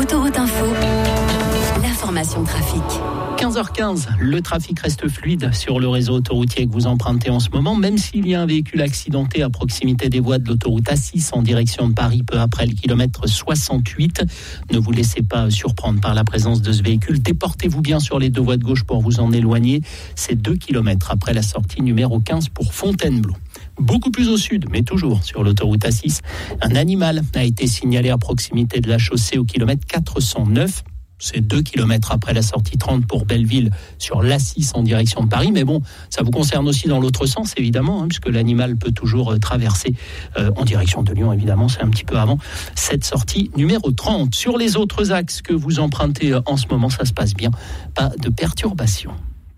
Autoroute Info, l'information trafic. 15h15, le trafic reste fluide sur le réseau autoroutier que vous empruntez en ce moment, même s'il y a un véhicule accidenté à proximité des voies de l'autoroute A6 en direction de Paris peu après le kilomètre 68. Ne vous laissez pas surprendre par la présence de ce véhicule. Déportez-vous bien sur les deux voies de gauche pour vous en éloigner. C'est 2 kilomètres après la sortie numéro 15 pour Fontainebleau. Beaucoup plus au sud, mais toujours sur l'autoroute A6, un animal a été signalé à proximité de la chaussée au kilomètre 409. C'est 2 kilomètres après la sortie 30 pour Belleville sur l'A6 en direction de Paris. Mais bon, ça vous concerne aussi dans l'autre sens, évidemment, puisque l'animal peut toujours traverser en direction de Lyon, évidemment, c'est un petit peu avant cette sortie numéro 30. Sur les autres axes que vous empruntez en ce moment, ça se passe bien. Pas de perturbations.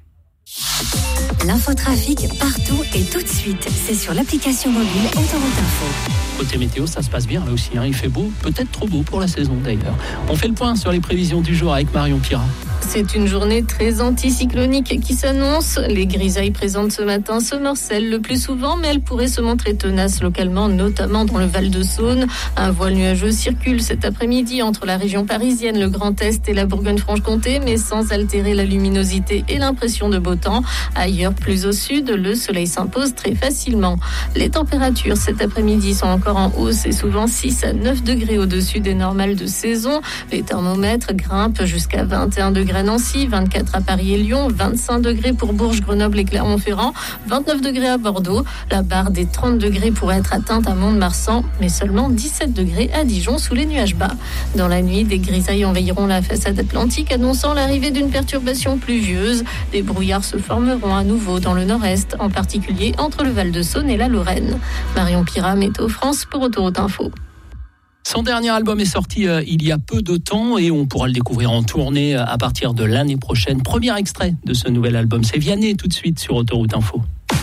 L'infotrafic partout et tout de suite. C'est sur l'application mobile Autoroute Info. Côté météo, ça se passe bien là aussi. Il fait beau, peut-être trop beau pour la saison d'ailleurs. On fait le point sur les prévisions du jour avec Marion Pirat. C'est une journée très anticyclonique qui s'annonce. Les grisailles présentes ce matin se morcellent le plus souvent, mais elles pourraient se montrer tenaces localement, notamment dans le Val-de-Saône. Un voile nuageux circule cet après-midi entre la région parisienne, le Grand Est et la Bourgogne-Franche-Comté, mais sans altérer la luminosité et l'impression de beau temps. Ailleurs, plus au sud, le soleil s'impose très facilement. Les températures cet après-midi sont encore en hausse et souvent 6 à 9 degrés au-dessus des normales de saison. Les thermomètres grimpent jusqu'à 21 degrés à Nancy, 24 à Paris et Lyon, 25 degrés pour Bourges, Grenoble et Clermont-Ferrand, 29 degrés à Bordeaux. La barre des 30 degrés pourrait être atteinte à Mont-de-Marsan, mais seulement 17 degrés à Dijon sous les nuages bas. Dans la nuit, des grisailles envahiront la façade atlantique, annonçant l'arrivée d'une perturbation pluvieuse. Des brouillards se formeront à nouveau dans le nord-est, en particulier entre le Val-de-Saône et la Lorraine. Marion Pirat, Météo France pour Autoroute Info. Son dernier album est sorti il y a peu de temps et on pourra le découvrir en tournée à partir de l'année prochaine. Premier extrait de ce nouvel album, c'est Vianney tout de suite sur Autoroute Info.